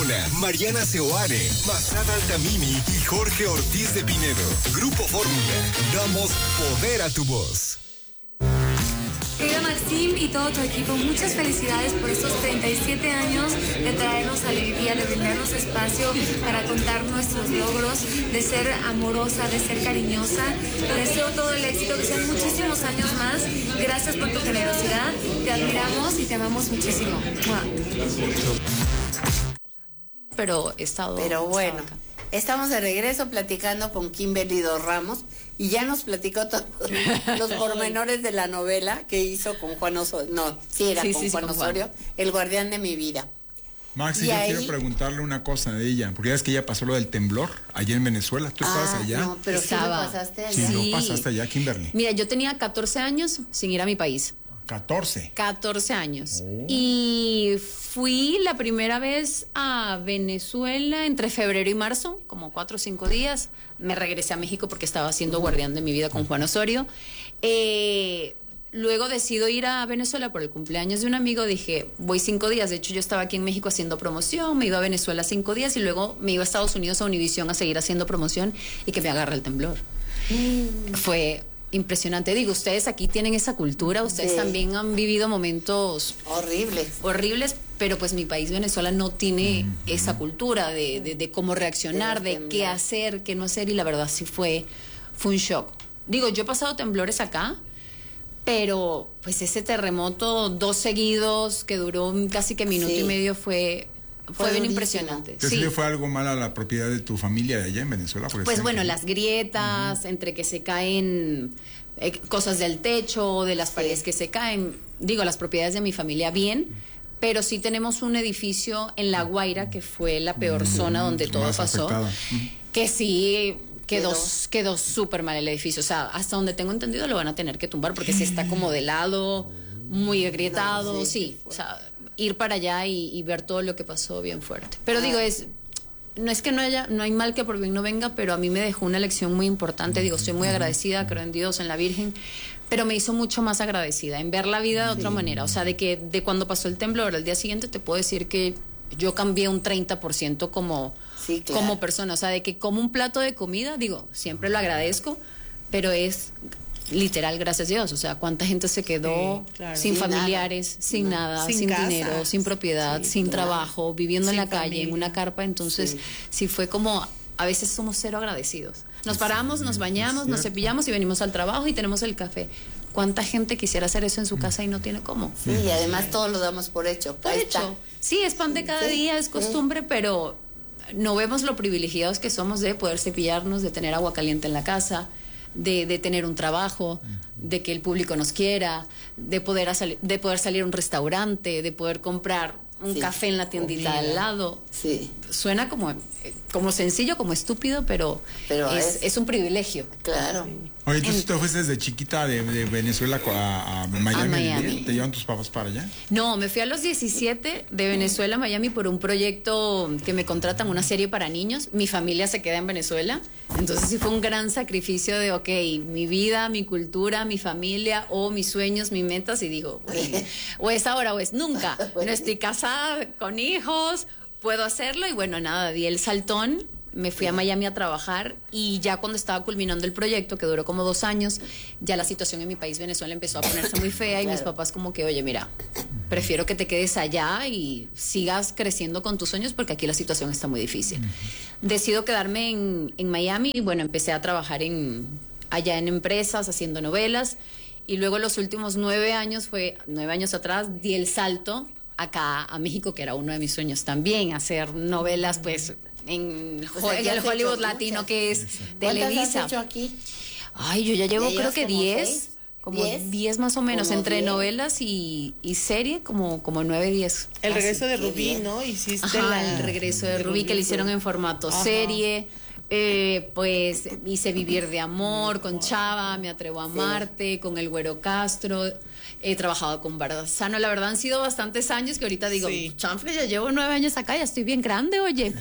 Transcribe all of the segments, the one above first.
Medina, Mariana Seoane, Masada Altamimi y Jorge Ortiz de Pinedo. Grupo Fórmula. Damos poder a tu voz. Querido Maxim y todo tu equipo, muchas felicidades por estos 37 años de traernos alegría, de brindarnos espacio para contar nuestros logros, de ser amorosa, de ser cariñosa. Te deseo todo el éxito, que sean muchísimos años más. Gracias por tu generosidad, te admiramos y te amamos muchísimo. Pero bueno, acá. Estamos de regreso platicando con Kimberly Dos Ramos y ya nos platicó todos los pormenores de la novela que hizo con Juan Osorio. No, con Juan Osorio, El guardián de mi vida. Maxi, yo quiero preguntarle una cosa de ella, porque ya es que ella pasó lo del temblor allá en Venezuela. ¿Tú estabas allá? No, pero sí lo pasaste allá. Sí, lo pasaste allá, Kimberly. Mira, yo tenía 14 años sin ir a mi país. 14 años. Y fui la primera vez a Venezuela entre febrero y marzo, como 4 o 5 días. Me regresé a México porque estaba haciendo guardián de mi vida con Juan Osorio. Luego decido ir a Venezuela por el cumpleaños de un amigo. Dije, voy 5 días. De hecho, yo estaba aquí en México haciendo promoción. Me iba a Venezuela 5 días y luego me iba a Estados Unidos a Univisión a seguir haciendo promoción y que me agarra el temblor. Fue impresionante. Digo, ustedes aquí tienen esa cultura, ustedes también han vivido momentos horribles, pero pues mi país, Venezuela, no tiene esa cultura de cómo reaccionar, de qué hacer, qué no hacer, y la verdad sí fue un shock. Digo, yo he pasado temblores acá, pero pues ese terremoto, 2 seguidos, que duró casi que minuto y medio, fue bien impresionante. ¿Sí le fue algo mal a la propiedad de tu familia de allá en Venezuela? Pues bueno, las grietas, entre que se caen cosas del techo, de las paredes que se caen. Digo, las propiedades de mi familia bien, pero sí tenemos un edificio en La Guaira, que fue la peor zona donde todo pasó, que sí quedó súper mal el edificio. O sea, hasta donde tengo entendido lo van a tener que tumbar porque sí está como de lado, muy agrietado, sí. O sea, ir para allá y ver todo lo que pasó bien fuerte. Pero digo, no es que no hay mal que por bien no venga, pero a mí me dejó una lección muy importante. Digo, estoy muy agradecida, creo en Dios, en la Virgen, pero me hizo mucho más agradecida en ver la vida de otra manera. O sea, de cuando pasó el temblor al día siguiente, te puedo decir que yo cambié un 30% como persona. O sea, de que como un plato de comida, digo, siempre lo agradezco, pero es literal, gracias a Dios. O sea, cuánta gente se quedó sin familiares, sin nada, sin dinero, sin propiedad, sin trabajo, viviendo en la calle, en una carpa. Entonces, sí fue como, a veces somos cero agradecidos. Nos paramos, nos bañamos, nos cepillamos y venimos al trabajo y tenemos el café. ¿Cuánta gente quisiera hacer eso en su casa y no tiene cómo? Sí, y además todos lo damos por hecho. Sí, es pan de cada día, es costumbre, pero no vemos lo privilegiados que somos de poder cepillarnos, de tener agua caliente en la casa, de tener un trabajo, de que el público nos quiera, de poder salir a un restaurante, de poder comprar un café en la tiendita al lado. Sí. Suena como sencillo, como estúpido, pero es un privilegio. Claro. Oye, ¿tú te fuiste desde chiquita de Venezuela a Miami? ¿Te llevan tus papás para allá? No, me fui a los 17 de Venezuela a Miami por un proyecto que me contratan, una serie para niños. Mi familia se queda en Venezuela. Entonces sí fue un gran sacrificio de, mi vida, mi cultura, mi familia, o mis sueños, mis metas, y digo, o es ahora o es nunca. No estoy casada, con hijos, puedo hacerlo, y bueno, nada, di el saltón. Me fui a Miami a trabajar, y ya cuando estaba culminando el proyecto, que duró como 2 años, ya la situación en mi país, Venezuela, empezó a ponerse muy fea, y mis papás como que, oye, mira, prefiero que te quedes allá y sigas creciendo con tus sueños, porque aquí la situación está muy difícil. Decido quedarme en Miami, y bueno, empecé a trabajar allá en empresas, haciendo novelas, y luego los últimos 9 años atrás, di el salto acá a México, que era uno de mis sueños también, hacer novelas, pues, en el Hollywood latino, que es Televisa. ¿Cuántas has hecho aquí? Ay, yo ya llevo creo que 10, como 10 más o menos, entre 10. Novelas y serie, como 9, 10. El regreso de Rubí, ¿no? Hiciste el regreso de Rubí, que le hicieron en formato serie. Pues hice Vivir de Amor con Chava, Me Atrevo a Amarte, con el Güero Castro. He trabajado con Barzano. La verdad han sido bastantes años, que ahorita digo, chanfle, ya llevo 9 años acá, ya estoy bien grande, oye.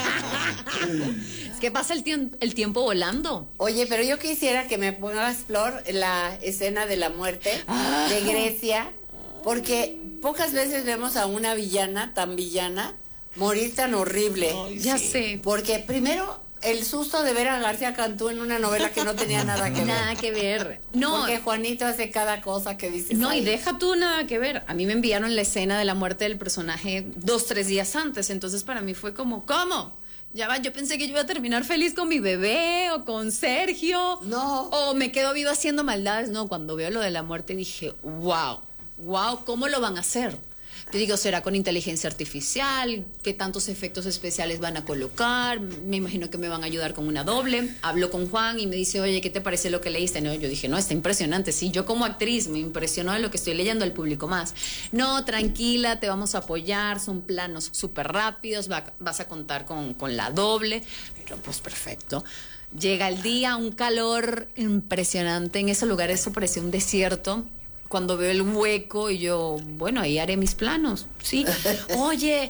Es que pasa el tiempo volando. Oye, pero yo quisiera que me pongas, Flor, la escena de la muerte de Grecia, porque pocas veces vemos a una villana tan villana morir tan horrible. Ay, Ya sí. sé. Porque primero, el susto de ver a García Cantú en una novela que no tenía nada que ver. Nada que ver. No, Porque Juanito hace cada cosa que dices. no, y "Ay". deja tú nada que ver. A mí me enviaron la escena de la muerte del personaje 2-3 días antes, entonces para mí fue como, ¿cómo? Ya va, yo pensé que yo iba a terminar feliz con mi bebé o con Sergio. No. O me quedo viva haciendo maldades. No, cuando veo lo de la muerte dije, wow, ¿cómo lo van a hacer? Yo digo, ¿será con inteligencia artificial? ¿Qué tantos efectos especiales van a colocar? Me imagino que me van a ayudar con una doble. Hablo con Juan y me dice, oye, ¿qué te parece lo que leíste? No, yo dije, no, está impresionante. Sí, yo como actriz me impresionó de lo que estoy leyendo, al público más. No, tranquila, te vamos a apoyar, son planos súper rápidos, vas a contar con la doble. Pero pues perfecto. Llega el día, un calor impresionante. En ese lugar eso parecía un desierto. Cuando veo el hueco y yo, bueno, ahí haré mis planos, ¿sí? Oye,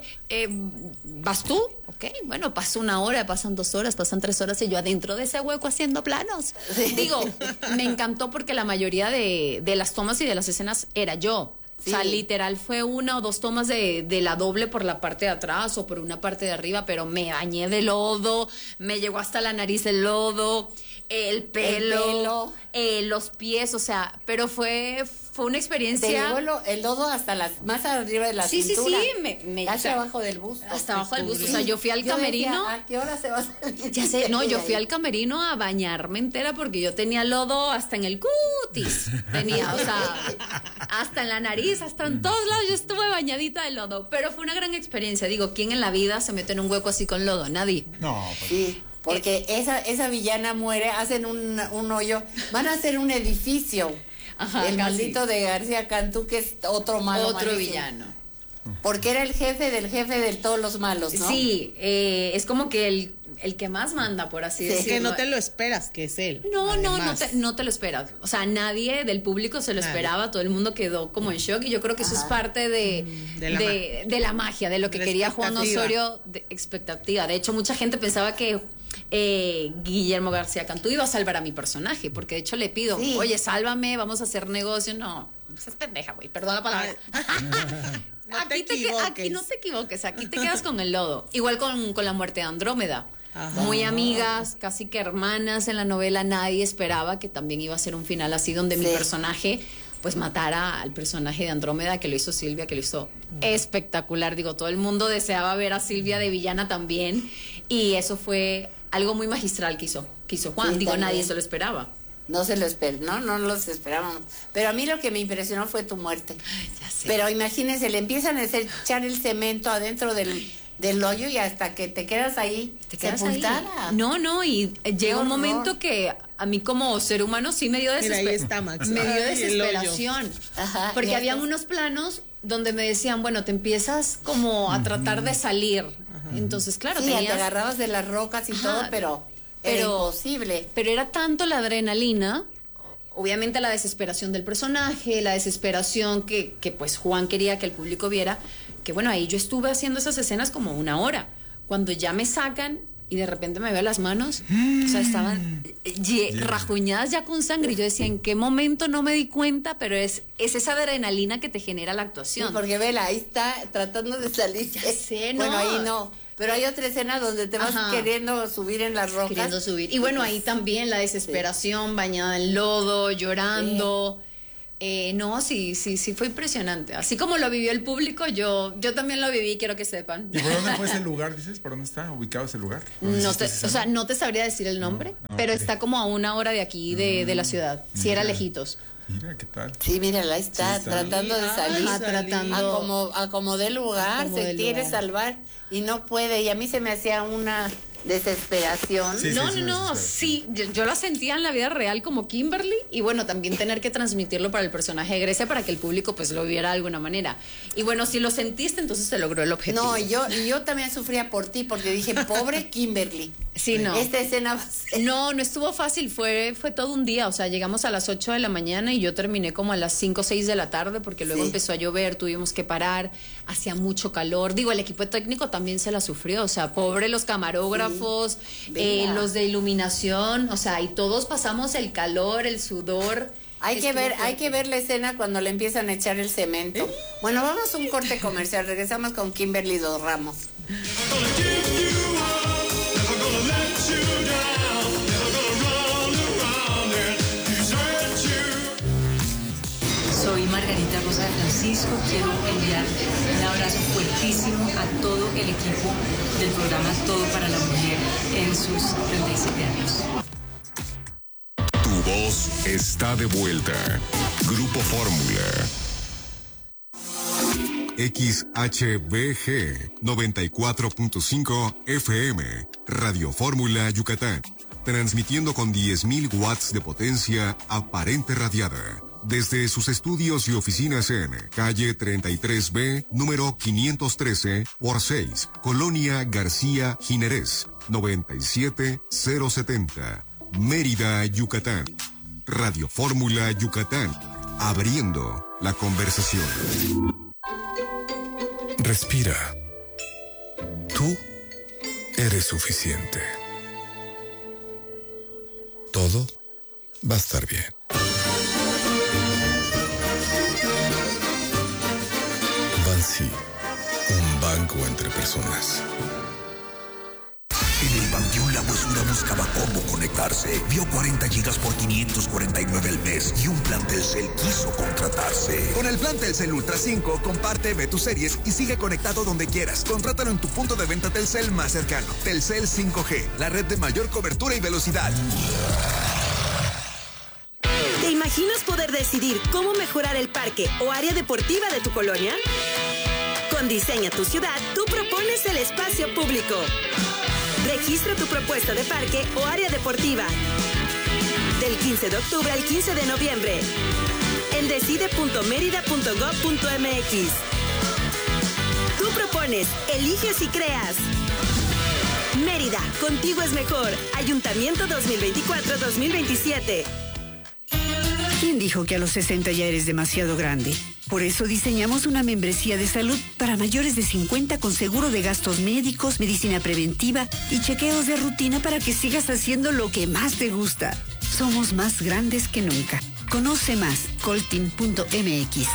¿vas tú? Ok, bueno, pasa 1 hora, pasan 2 horas, pasan 3 horas y yo adentro de ese hueco haciendo planos. Digo, me encantó porque la mayoría de las tomas y de las escenas era yo. Sí. O sea, literal fue 1 o 2 tomas de la doble por la parte de atrás o por una parte de arriba, pero me bañé de lodo, me llegó hasta la nariz el lodo, el pelo. Los pies, o sea, pero fue una experiencia. Te llegó el lodo hasta más arriba de la cintura. Sí, hacia abajo del busto. Hasta abajo del busto. O sea, yo fui al camerino. Decía, ¿a qué hora se va a salir? Ya sé, no, yo fui al camerino a bañarme entera porque yo tenía lodo hasta en el cutis. Tenía, o sea, hasta en la nariz, hasta en todos lados yo estuve bañadita de lodo. Pero fue una gran experiencia. Digo, ¿quién en la vida se mete en un hueco así con lodo? Nadie. No, pues, Sí, porque esa villana muere, hacen un hoyo, van a hacer un edificio. Ajá, el casi. maldito de García Cantú, que es otro malo. Otro malísimo. villano. Porque era el jefe de todos los malos, ¿no? Sí, es como que el que más manda, por así Sí, decirlo. Que no te lo esperas, que es él. No además. te lo esperas. O sea, nadie del público se lo Nadie. esperaba, todo el mundo quedó como en shock y yo creo que eso es parte de la magia, de lo que La quería Juan expectativa. Osorio, de expectativa. De hecho, mucha gente pensaba que Guillermo García Cantú iba a salvar a mi personaje, porque de hecho le pido, Sí. oye, sálvame, vamos a hacer negocio. No, es pendeja, güey, perdón la palabra. No te aquí equivoques. no te equivoques, aquí te quedas con el lodo. Igual con la muerte de Andrómeda. Ajá. Muy amigas, casi que hermanas en la novela. Nadie esperaba que también iba a ser un final así donde mi Sí. personaje pues matara al personaje de Andrómeda, que lo hizo Silvia, que lo hizo espectacular. Digo, todo el mundo deseaba ver a Silvia de villana también, y eso fue algo muy magistral que hizo Juan. Sí, Digo, también. nadie se lo esperaba. No se lo no los esperábamos. Pero a mí lo que me impresionó fue tu muerte. Ya sé. Pero imagínense, le empiezan a echar el cemento adentro del hoyo y hasta que te quedas ahí ¿Te quedas ahí? sepultada. No, y llega un horror. momento que a mí como ser humano sí me dio Mira, ahí está, Max. Me dio Ay, el hoyo. desesperación. Ajá, Porque ya habían estás. unos planos donde me decían, bueno, te empiezas como a tratar de salir. Entonces, claro, Sí, te tenías... agarrabas de las rocas y Ajá, todo, pero era imposible. Pero era tanto la adrenalina, obviamente la desesperación del personaje, la desesperación que pues Juan quería que el público viera, que bueno, ahí yo estuve haciendo esas escenas como 1 hora. Cuando ya me sacan y de repente me veo las manos, o sea, estaban rajuñadas ya con sangre. Y yo decía, ¿en qué momento no me di cuenta? Pero es esa adrenalina que te genera la Sí, actuación. porque vela, ahí está tratando de salir. Ya sé, Bueno, no. ahí no. Pero hay otra escena donde te vas Ajá. queriendo subir en las rocas. Queriendo subir. Y bueno, ahí también la desesperación, bañada en lodo, llorando. No, sí, fue impresionante. Así como lo vivió el público, yo también lo viví, quiero que sepan. ¿Y por dónde fue ese lugar, dices? ¿Por dónde está ubicado ese lugar? ¿Dónde No hiciste te, esa o sea, escena? no te sabría decir el nombre, No, pero ok. está como a 1 hora de aquí, de la ciudad. Si era Mira. lejitos. Mira, ¿qué tal? Sí, mírala, ahí está, Sí, está. tratando de salir. Ajá, tratando. A como dé lugar, como se dé quiere lugar. salvar y no puede. Y a mí se me hacía una desesperación. Sí, No, sí, no, sí, sí, yo la sentía en la vida real como Kimberly, y bueno, también tener que transmitirlo para el personaje de Grecia para que el público pues lo viera de alguna manera. Y bueno, si lo sentiste, entonces se logró el objetivo. No, y yo también sufría por ti porque dije, pobre Kimberly. Sí, no. Esta escena va a ser... No estuvo fácil, fue todo un día, o sea, llegamos a las 8 de la mañana y yo terminé como a las 5 o 6 de la tarde porque luego Sí. empezó a llover, tuvimos que parar, hacía mucho calor. Digo, el equipo técnico también se la sufrió, o sea, pobre los camarógrafos, Venga. los de iluminación, o sea, y todos pasamos el calor, el sudor. Hay que Estuvo ver la escena cuando le empiezan a echar el cemento. Bueno, vamos a un corte comercial, regresamos con Kimberly Dos Ramos. Soy Margarita Rosa de Francisco. Quiero enviar un abrazo fuertísimo a todo el equipo del programa Todo para la Mujer en sus 37 años. Tu voz está de vuelta. Grupo Fórmula. XHBG 94.5 FM, Radio Fórmula Yucatán, transmitiendo con 10.000 watts de potencia aparente radiada, desde sus estudios y oficinas en calle 33B, número 513 por 6, Colonia García Jiménez, 97070, Mérida, Yucatán. Radio Fórmula Yucatán, abriendo la conversación. Respira. Tú eres suficiente. Todo va a estar bien. Bansi, un banco entre personas. En el Panteón La Huesura buscaba cómo conectarse. Vio 40 gigas por 549 al mes y un plan Telcel quiso contratarse. Con el plan Telcel Ultra 5, comparte, ve tus series y sigue conectado donde quieras. Contrátalo en tu punto de venta Telcel más cercano. Telcel 5G, la red de mayor cobertura y velocidad. ¿Te imaginas poder decidir cómo mejorar el parque o área deportiva de tu colonia? Con Diseña tu Ciudad, tú propones el espacio público. Registra tu propuesta de parque o área deportiva. Del 15 de octubre al 15 de noviembre. En decide.merida.gov.mx. Tú propones, eliges y creas. Mérida, contigo es mejor. Ayuntamiento 2024-2027. ¿Quién dijo que a los 60 ya eres demasiado grande? Por eso diseñamos una membresía de salud para mayores de 50 con seguro de gastos médicos, medicina preventiva y chequeos de rutina para que sigas haciendo lo que más te gusta. Somos más grandes que nunca. Conoce más, coltin.mx.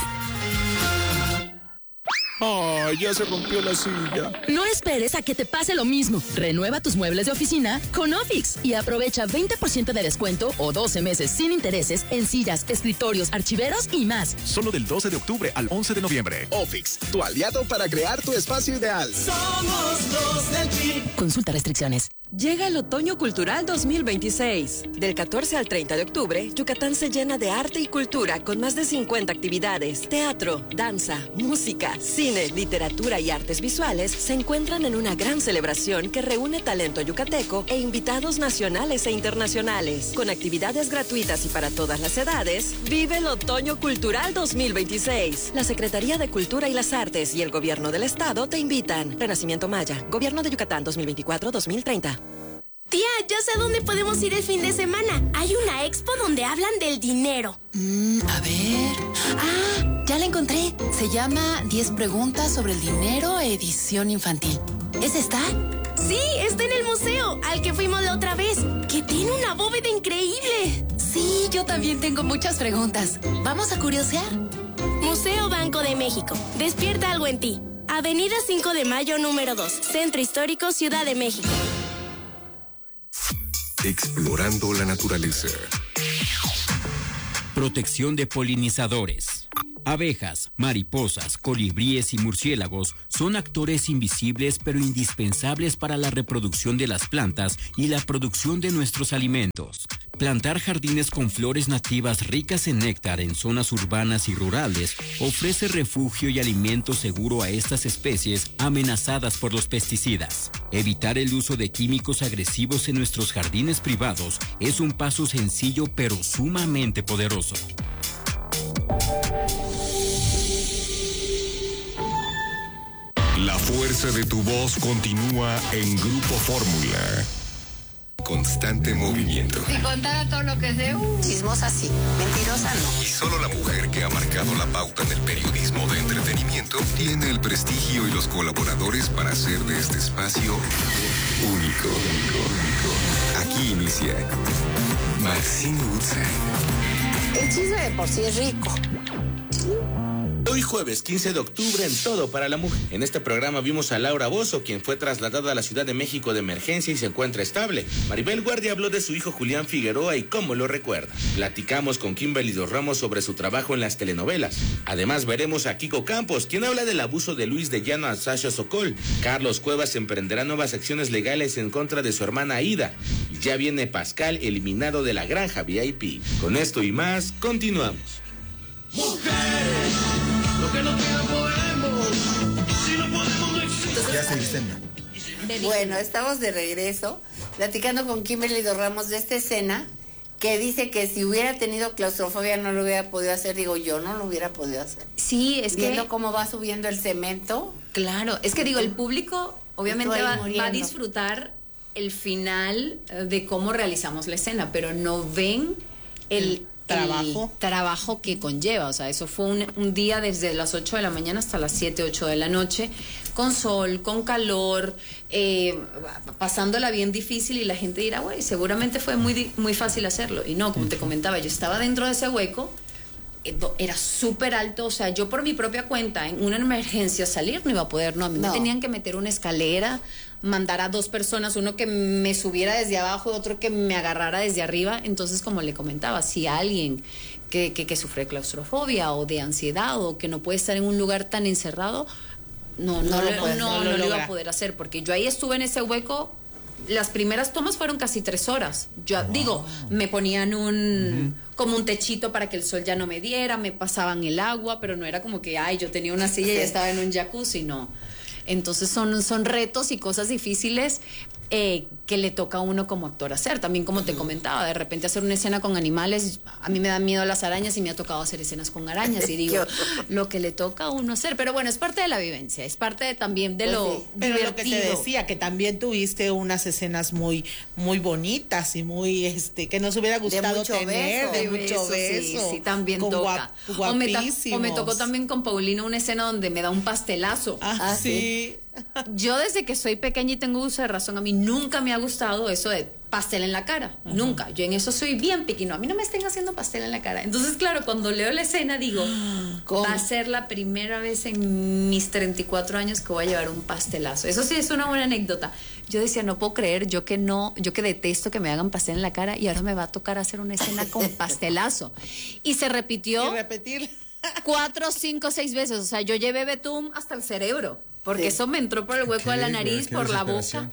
¡Ay, ya se rompió la silla! No esperes a que te pase lo mismo. Renueva tus muebles de oficina con Ofix y aprovecha 20% de descuento o 12 meses sin intereses en sillas, escritorios, archiveros y más. Solo del 12 de octubre al 11 de noviembre. Ofix, tu aliado para crear tu espacio ideal. Somos los del Team. Consulta restricciones. Llega el Otoño Cultural 2026. Del 14 al 30 de octubre, Yucatán se llena de arte y cultura con más de 50 actividades. Teatro, danza, música, cine, literatura y artes visuales se encuentran en una gran celebración que reúne talento yucateco e invitados nacionales e internacionales. Con actividades gratuitas y para todas las edades, vive el Otoño Cultural 2026. La Secretaría de Cultura y las Artes y el Gobierno del Estado te invitan. Renacimiento Maya, Gobierno de Yucatán 2024-2030. Tía, ya sé a dónde podemos ir el fin de semana. Hay una expo donde hablan del dinero. A ver... ¡Ah! Ya la encontré. Se llama 10 preguntas sobre el dinero, edición infantil. ¿Es esta? Sí, está en el museo, al que fuimos la otra vez, que tiene una bóveda increíble. Sí, yo también tengo muchas preguntas. ¿Vamos a curiosear? Museo Banco de México. Despierta algo en ti. Avenida 5 de Mayo, número 2. Centro Histórico, Ciudad de México. Explorando la naturaleza. Protección de polinizadores. Abejas, mariposas, colibríes y murciélagos son actores invisibles pero indispensables para la reproducción de las plantas y la producción de nuestros alimentos. Plantar jardines con flores nativas ricas en néctar en zonas urbanas y rurales ofrece refugio y alimento seguro a estas especies amenazadas por los pesticidas. Evitar el uso de químicos agresivos en nuestros jardines privados es un paso sencillo pero sumamente poderoso. La fuerza de tu voz continúa en Grupo Fórmula. Constante movimiento. Si contara todo lo que sé, chismosa sí, mentirosa no. Y solo la mujer que ha marcado la pauta en el periodismo de entretenimiento tiene el prestigio y los colaboradores para hacer de este espacio único. Aquí inicia Maxine Woodside. El chisme de por sí es rico. Hoy jueves 15 de octubre en Todo para la Mujer. En este programa vimos a Laura Bozzo, quien fue trasladada a la Ciudad de México de emergencia y se encuentra estable. Maribel Guardia habló de su hijo Julián Figueroa y cómo lo recuerda. Platicamos con Kimberly Dos Ramos sobre su trabajo en las telenovelas. Además veremos a Kiko Campos, quien habla del abuso de Luis de Llano a Sasha Sokol. Carlos Cuevas emprenderá nuevas acciones legales en contra de su hermana Aida. Y ya viene Pascal eliminado de la granja VIP. Con esto y más, continuamos. Mujeres, lo que no podemos, si no podemos no existe. Ya se dicen. Bueno, estamos de regreso platicando con Kimberly Dos Ramos de esta escena que dice que si hubiera tenido claustrofobia no lo hubiera podido hacer. Digo, yo no lo hubiera podido hacer. Sí, es viendo cómo va subiendo el cemento. Claro, es que digo, el público obviamente va a disfrutar el final de cómo realizamos la escena, pero no ven el trabajo que conlleva. O sea, eso fue un día desde las 8 de la mañana hasta las 7, 8 de la noche, con sol, con calor, pasándola bien difícil, y la gente dirá, güey, seguramente fue muy fácil hacerlo. Y no, como te comentaba, yo estaba dentro de ese hueco, era súper alto, o sea, yo por mi propia cuenta, en una emergencia salir no iba a poder, a mí me tenían que meter una escalera, mandar a 2 personas, uno que me subiera desde abajo y otro que me agarrara desde arriba. Entonces, como le comentaba, si alguien que sufre claustrofobia o de ansiedad o que no puede estar en un lugar tan encerrado, no lo iba a poder hacer, porque yo ahí estuve en ese hueco. Las primeras tomas fueron casi 3 horas. Yo digo, me ponían como un techito para que el sol ya no me diera, me pasaban el agua, pero no era como que, yo tenía una silla y estaba en un jacuzzi, no. Entonces son retos y cosas difíciles que le toca a uno como actor hacer. También, como te comentaba, de repente hacer una escena con animales, a mí me dan miedo las arañas y me ha tocado hacer escenas con arañas y digo, lo que le toca a uno hacer. Pero bueno, es parte de la vivencia, es parte también de lo Pero divertido. lo que te decía, que también tuviste unas escenas muy bonitas y muy, que nos hubiera gustado tener, de mucho beso. Sí, también toca. O me tocó también con Paulina una escena donde me da un pastelazo. Sí. Yo desde que soy pequeña y tengo uso de razón, a mí nunca me ha gustado eso de pastel en la cara, nunca. Yo en eso soy bien piquino, a mí no me estén haciendo pastel en la cara. Entonces, claro, cuando leo la escena digo, va a ser la primera vez en mis 34 años que voy a llevar un pastelazo. Eso sí es una buena anécdota. Yo decía, no puedo creer, yo que detesto que me hagan pastel en la cara, y ahora me va a tocar hacer una escena con pastelazo. Y se repitió 4, 5, 6 veces. O sea, yo llevé betún hasta el cerebro, porque eso me entró por el hueco de la nariz, por la boca.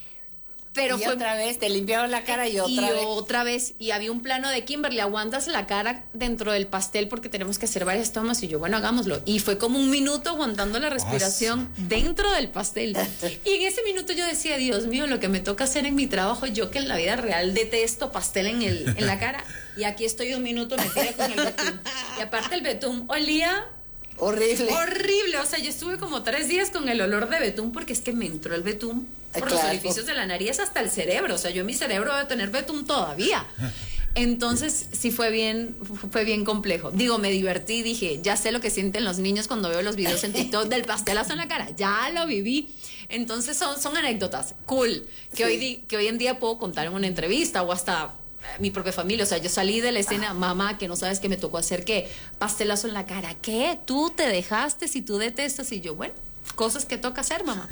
Pero fue otra vez, te limpiaron la cara y otra vez. Y había un plano de Kimberly, aguantas la cara dentro del pastel porque tenemos que hacer varias tomas. Y yo, bueno, hagámoslo. Y fue como un minuto aguantando la respiración dentro del pastel. Y en ese minuto yo decía, Dios mío, lo que me toca hacer en mi trabajo, yo que en la vida real detesto pastel en la cara. Y aquí estoy un minuto metida con el betún. Y aparte el betún olía horrible, o sea, yo estuve como 3 días con el olor de betún, porque es que me entró el betún por los orificios de la nariz hasta el cerebro. O sea, yo en mi cerebro voy a tener betún todavía. Entonces sí fue bien complejo. Digo, me divertí, dije, ya sé lo que sienten los niños cuando veo los videos en TikTok del pastelazo en la cara, ya lo viví. Entonces son anécdotas cool que hoy en día puedo contar en una entrevista o hasta mi propia familia. O sea, yo salí de la escena, mamá, que no sabes qué me tocó hacer, ¿qué? Pastelazo en la cara. ¿Qué? ¿Tú te dejaste? Si tú detestas. Y yo, bueno, cosas que toca hacer, mamá.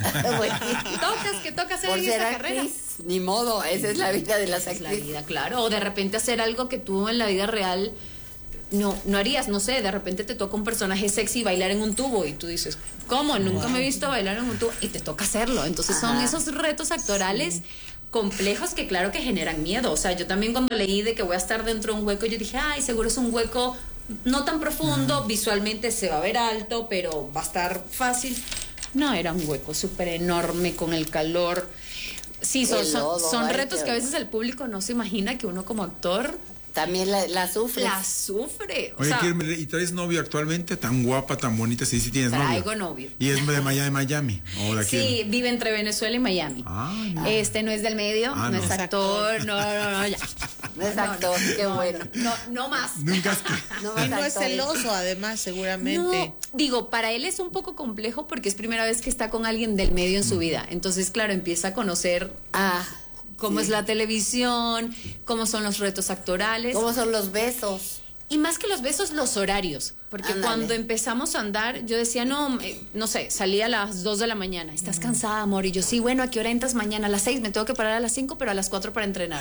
Que toca hacer en esta carrera. Ni modo, esa es la vida de las actrices. Es la vida, claro. O de repente hacer algo que tú en la vida real no harías, no sé, de repente te toca un personaje sexy bailar en un tubo y tú dices, ¿cómo? Nunca me he visto bailar en un tubo, y te toca hacerlo. Entonces son esos retos actorales complejos que claro que generan miedo. O sea, yo también cuando leí de que voy a estar dentro de un hueco, yo dije, seguro es un hueco no tan profundo, visualmente se va a ver alto, pero va a estar fácil. No, era un hueco súper enorme con el calor. Sí, son retos que a veces el público no se imagina que uno como actor también la sufre. Oye, Kimberly, ¿y traes novio actualmente? Tan guapa, tan bonita, sí tienes novio. Traigo novio. ¿Y es de Miami? ¿O de aquí? Sí, vive entre Venezuela y Miami. No. No es del medio, no es actor, no, ya. No es actor, qué bueno. No más. Nunca y no es celoso, además, seguramente. No, digo, para él es un poco complejo porque es primera vez que está con alguien del medio en su vida. Entonces, claro, empieza a conocer cómo es la televisión, cómo son los retos actorales. Cómo son los besos. Y más que los besos, los horarios. Porque cuando empezamos a andar, yo decía, no sé, salía a las 2 de la mañana. ¿Estás cansada, amor? Y yo, sí, bueno, ¿a qué hora entras mañana? A las 6, me tengo que parar a las 5, pero a las 4 para entrenar.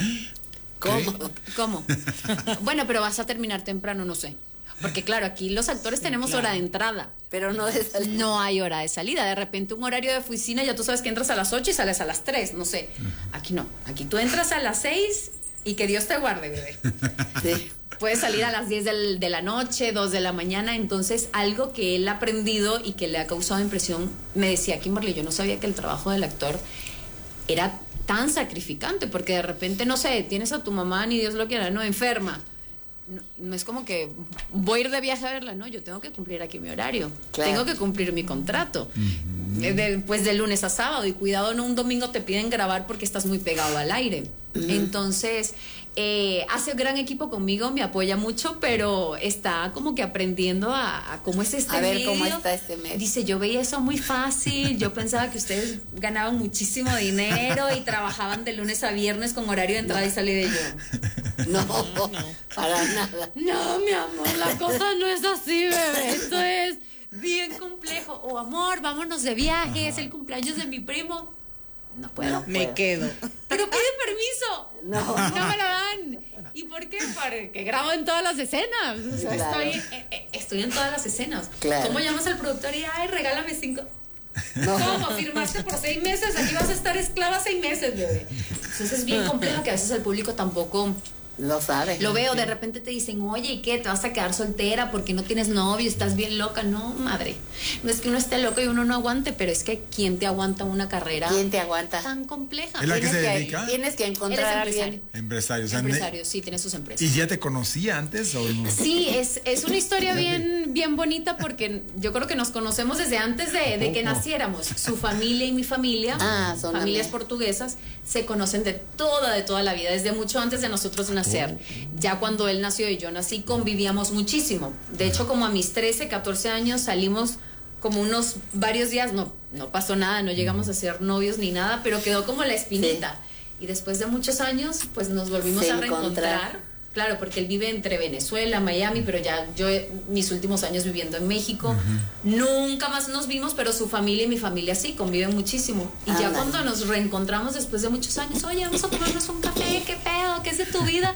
¿Cómo? Bueno, pero vas a terminar temprano, no sé. Porque claro, aquí los actores tenemos hora de entrada. Pero no de salida. No hay hora de salida. De repente un horario de oficina, ya tú sabes que entras a las 8 y sales a las 3, no sé. Aquí no. Aquí tú entras a las 6 y que Dios te guarde, bebé. Sí. Puedes salir a las 10 de la noche, 2 de la mañana. Entonces, algo que él ha aprendido y que le ha causado impresión, me decía Kimberly, yo no sabía que el trabajo del actor era tan sacrificante, porque de repente, no sé, tienes a tu mamá, ni Dios lo quiera, no, enferma. No es como que voy a ir de viaje a verla, no, yo tengo que cumplir aquí mi horario, tengo que cumplir mi contrato, pues de lunes a sábado, y cuidado, no un domingo te piden grabar porque estás muy pegado al aire. Entonces hace un gran equipo conmigo, me apoya mucho, pero está como que aprendiendo a cómo es este medio. A ver cómo está este medio. Dice, yo veía eso muy fácil, yo pensaba que ustedes ganaban muchísimo dinero y trabajaban de lunes a viernes con horario de entrada y salida de yo. No, para nada. No, mi amor, la cosa no es así, bebé. Esto es bien complejo. O amor, vámonos de viaje, es el cumpleaños de mi primo. No puedo. Me quedo. Pero pide permiso. No me lo dan. ¿Y por qué? Porque grabo en todas las escenas. O sea, estoy en todas las escenas. Claro. ¿Cómo llamas al productor y, ay, regálame 5? No. ¿Cómo? ¿Firmaste por 6 meses? Aquí vas a estar esclava 6 meses, bebé. Entonces es bien complejo que a veces el público tampoco lo sabe. Lo veo, de repente te dicen, oye, ¿y qué? ¿Te vas a quedar soltera porque no tienes novio? ¿Estás bien loca? No, madre. No es que uno esté loco y uno no aguante, pero es que ¿quién te aguanta una carrera? ¿Quién te aguanta? Tan compleja. ¿Es la que se dedica? Tienes que encontrar a alguien. Empresario. Empresario, sí, tiene sus empresas. ¿Y ya te conocía antes o no? Sí, es una historia bien bonita, porque yo creo que nos conocemos desde antes de que naciéramos. Su familia y mi familia, son familias portuguesas, se conocen de toda la vida, desde mucho antes de nosotros nacer. Ya cuando él nació y yo nací, convivíamos muchísimo. De hecho, como a mis 13, 14 años salimos como unos varios días, no pasó nada, no llegamos a ser novios ni nada, pero quedó como la espinita. Sí. Y después de muchos años, pues nos volvimos a reencontrar. Claro, porque él vive entre Venezuela, Miami, pero ya yo mis últimos años viviendo en México, nunca más nos vimos, pero su familia y mi familia sí, conviven muchísimo. Y ya cuando nos reencontramos después de muchos años, oye, vamos a tomarnos un café, ¿qué pedo? ¿Qué es de tu vida?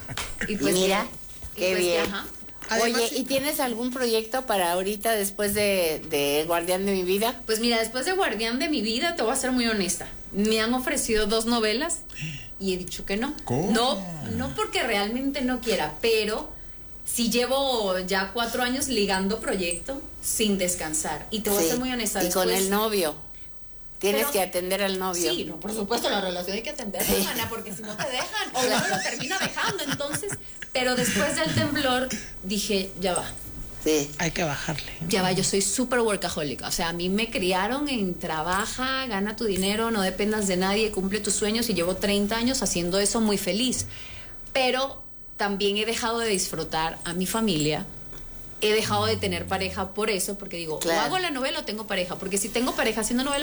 Y pues mira, qué bien. Oye, ¿y tienes algún proyecto para ahorita después de Guardián de mi vida? Pues mira, después de Guardián de mi vida, te voy a ser muy honesta. Me han ofrecido 2 novelas y he dicho que no. ¿Cómo? No porque realmente no quiera, pero sí llevo ya 4 años ligando proyecto sin descansar. Y te voy a ser muy honesta. Y con el novio. Tienes que atender al novio. Sí, por supuesto, la relación hay que atenderla, hermana, porque si no te dejan, o uno lo termina dejando. Entonces, pero después del temblor dije, ya va. Sí. Hay que bajarle. Ya va, yo soy súper workaholic. O sea, a mí me criaron en trabaja, gana tu dinero, no dependas de nadie, cumple tus sueños, y llevo 30 años haciendo eso muy feliz. Pero también he dejado de disfrutar a mi familia. He dejado de tener pareja por eso, porque digo, o hago la novela o tengo pareja, porque si tengo pareja haciendo novela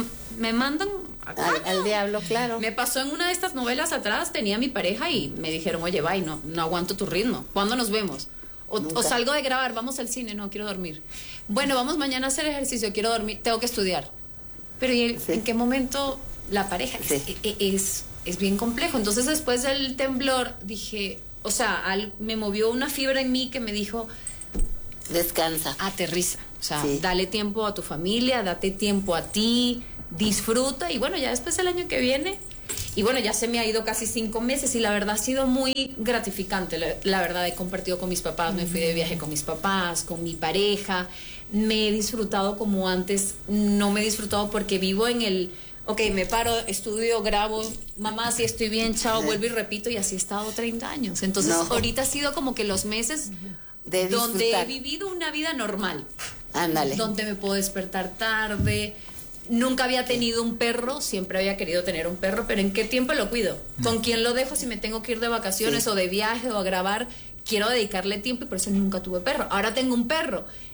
me mandan al diablo, claro. Me pasó en una de estas novelas atrás, tenía mi pareja y me dijeron, oye, bye, no aguanto tu ritmo, ¿cuándo nos vemos? O salgo de grabar, vamos al cine, no, quiero dormir. Bueno, vamos mañana a hacer ejercicio, quiero dormir, tengo que estudiar. Pero ¿y en qué momento la pareja? Es bien complejo. Entonces después del temblor dije, o sea, me movió una fibra en mí que me dijo, descansa, aterriza, o sea, dale tiempo a tu familia, date tiempo a ti, disfruta. Y bueno, ya después el año que viene, y bueno, ya se me ha ido casi 5 meses y la verdad ha sido muy gratificante. La verdad, he compartido con mis papás, me fui de viaje con mis papás, con mi pareja, me he disfrutado como antes no me he disfrutado, porque vivo en el, me paro, estudio, grabo, mamá, sí estoy bien, chao, vuelvo y repito, y así he estado 30 años. Entonces ahorita ha sido como que los meses donde he vivido una vida normal. Ándale. Donde me puedo despertar tarde. Nunca había tenido un perro, siempre había querido tener un perro, pero ¿en qué tiempo lo cuido? ¿Con quién lo dejo si me tengo que ir de vacaciones o de viaje o a grabar? Quiero dedicarle tiempo, y por eso nunca tuve perro. Ahora tengo un perro.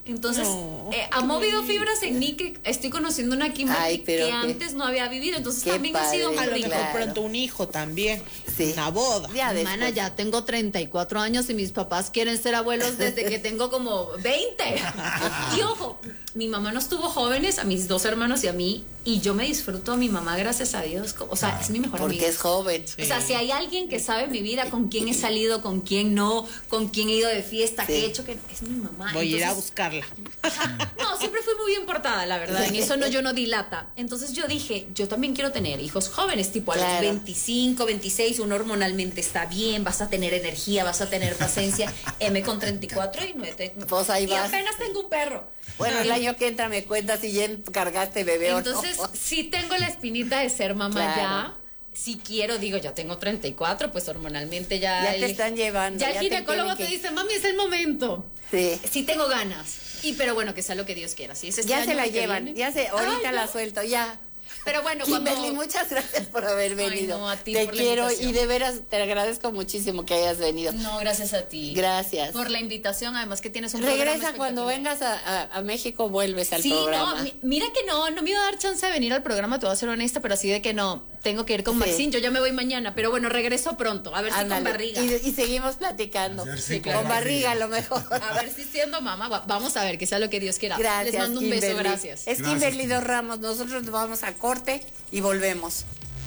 Entonces, ha movido fibras en mí que estoy conociendo una Kimberly que antes no había vivido. Entonces también ha sido muy rico. A lo mejor pronto un hijo también. Sí. Una boda. Hermana, ya tengo 34 años y mis papás quieren ser abuelos desde que tengo como 20. Y ojo, mi mamá nos tuvo jóvenes, a mis 2 hermanos y a mí, y yo me disfruto a mi mamá, gracias a Dios. O sea, es mi mejor amiga. Porque es joven. Sí. O sea, si hay alguien que sabe mi vida, con quién he salido, con quién no, con quién he ido de fiesta, qué he hecho, que es mi mamá. Voy a ir a buscarla. No, siempre fui muy bien portada, la verdad. En eso yo no dilata. Entonces yo dije, yo también quiero tener hijos jóvenes, tipo a los 25, 26, uno hormonalmente está bien, vas a tener energía, vas a tener paciencia. M con 34 y no pues ahí vas. Apenas tengo un perro. Bueno, el año que entra me cuentas si ya cargaste bebé. Entonces, sí tengo la espinita de ser mamá ya. Si quiero, digo, ya tengo 34, pues hormonalmente ya te están llevando. Ya el ginecólogo te dice, mami, es el momento. Sí tengo ganas. Pero bueno, que sea lo que Dios quiera. Si es ya se la llevan, ahorita la suelto, ya. Pero bueno, Kimberly, muchas gracias por haber venido. No, a ti te quiero y de veras te agradezco muchísimo que hayas venido. No, gracias a ti. Gracias. Por la invitación, además que tienes un Regresa cuando vengas a México, vuelves al programa. Sí, no, mira que no me iba a dar chance de venir al programa, te voy a ser honesta, pero así de que no, tengo que ir con Maxine, yo ya me voy mañana, pero bueno, regreso pronto, a ver si con barriga. Y seguimos platicando. Con barriga a lo mejor. A ver si siendo mamá, vamos a ver, que sea lo que Dios quiera. Gracias, les mando un beso, gracias. Es Kimberly Dos Ramos, nosotros nos vamos a corte y volvemos.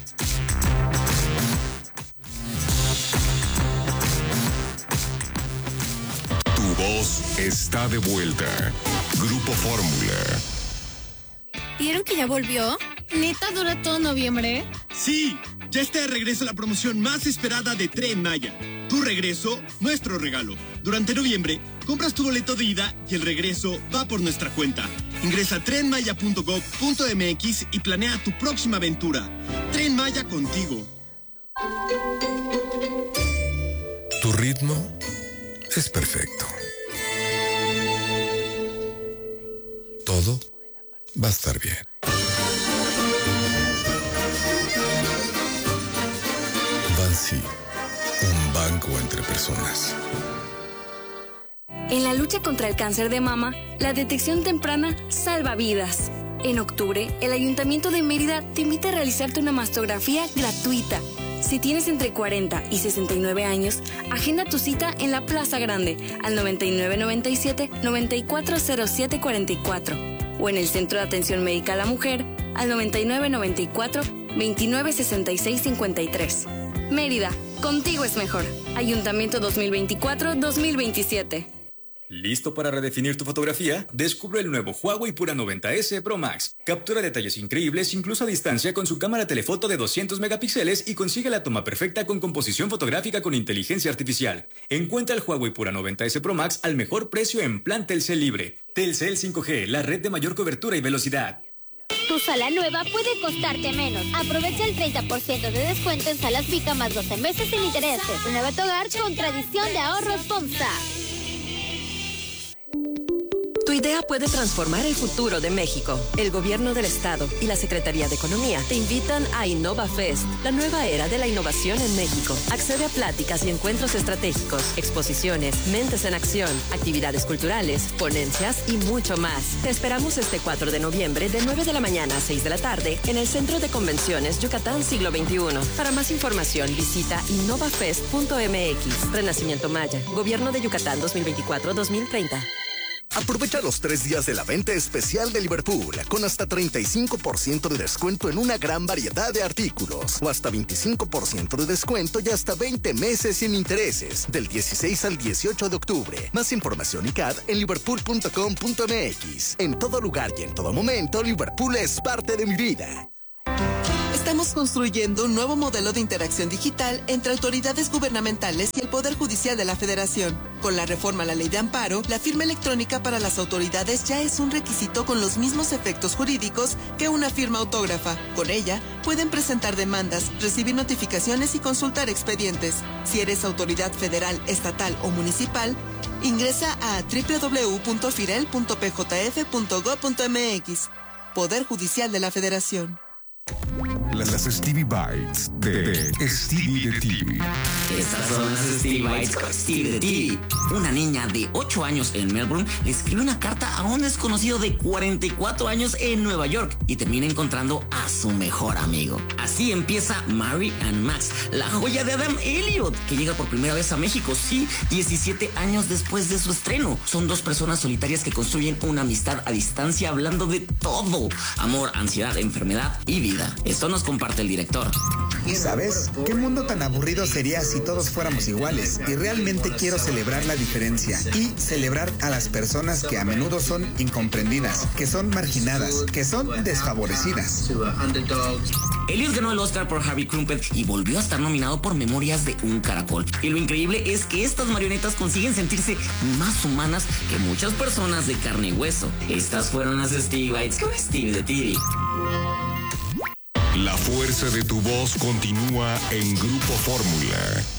Tu voz está de vuelta. Grupo Fórmula. ¿Vieron que ya volvió? ¿Neta dura todo noviembre? Sí, ya está de regreso la promoción más esperada de Tren Maya. Tu regreso, nuestro regalo. Durante noviembre, compras tu boleto de ida y el regreso va por nuestra cuenta. Ingresa a trenmaya.gov.mx y planea tu próxima aventura. Tren Maya contigo. Tu ritmo es perfecto. Todo va a estar bien. Bansi, un banco entre personas. En la lucha contra el cáncer de mama, la detección temprana salva vidas. En octubre, el Ayuntamiento de Mérida te invita a realizarte una mastografía gratuita. Si tienes entre 40 y 69 años, agenda tu cita en la Plaza Grande al 9997-940744 o en el Centro de Atención Médica a la Mujer al 9994-296653. Mérida, contigo es mejor. Ayuntamiento 2024-2027. ¿Listo para redefinir tu fotografía? Descubre el nuevo Huawei Pura 90S Pro Max. Captura detalles increíbles incluso a distancia con su cámara telefoto de 200 megapíxeles y consigue la toma perfecta con composición fotográfica con inteligencia artificial. Encuentra el Huawei Pura 90S Pro Max al mejor precio en plan Telcel Libre. Telcel 5G, la red de mayor cobertura y velocidad. Tu sala nueva puede costarte menos. Aprovecha el 30% de descuento en salas Vica más 12 meses sin intereses. Renueva tu hogar con tradición de ahorros FOMSA. Tu idea puede transformar el futuro de México. El Gobierno del Estado y la Secretaría de Economía te invitan a InnovaFest, la nueva era de la innovación en México. Accede a pláticas y encuentros estratégicos, exposiciones, mentes en acción, actividades culturales, ponencias y mucho más. Te esperamos este 4 de noviembre de 9 de la mañana a 6 de la tarde en el Centro de Convenciones Yucatán Siglo XXI. Para más información visita innovafest.mx. Renacimiento Maya, Gobierno de Yucatán 2024-2030. Aprovecha los 3 días de la venta especial de Liverpool con hasta 35% de descuento en una gran variedad de artículos o hasta 25% de descuento y hasta 20 meses sin intereses del 16 al 18 de octubre. Más información y CAD en liverpool.com.mx. En todo lugar y en todo momento, Liverpool es parte de mi vida. Estamos construyendo un nuevo modelo de interacción digital entre autoridades gubernamentales y el Poder Judicial de la Federación. Con la reforma a la Ley de Amparo, la firma electrónica para las autoridades ya es un requisito con los mismos efectos jurídicos que una firma autógrafa. Con ella, pueden presentar demandas, recibir notificaciones y consultar expedientes. Si eres autoridad federal, estatal o municipal, ingresa a www.firel.pjf.gov.mx. Poder Judicial de la Federación. Las Stevie Bites de Stevie de TV. Estas son las Stevie Bites con Stevie de TV. Una niña de 8 años en Melbourne le escribió una carta a un desconocido de 44 años en Nueva York y termina encontrando a su mejor amigo. Así empieza Mary and Max, la joya de Adam Elliot, que llega por primera vez a México, sí, 17 años después de su estreno. Son dos personas solitarias que construyen una amistad a distancia hablando de todo: amor, ansiedad, enfermedad y vida. Esto nos comparte el director. ¿Sabes? ¿Qué mundo tan aburrido sería si todos fuéramos iguales? Y realmente quiero celebrar la diferencia y celebrar a las personas que a menudo son incomprendidas, que son marginadas, que son desfavorecidas. Elliot ganó el Oscar por Harvey Krumpet y volvió a estar nominado por Memorias de un Caracol. Y lo increíble es que estas marionetas consiguen sentirse más humanas que muchas personas de carne y hueso. Estas fueron las Stevie Bites con Stevie de TV. La fuerza de tu voz continúa en Grupo Fórmula.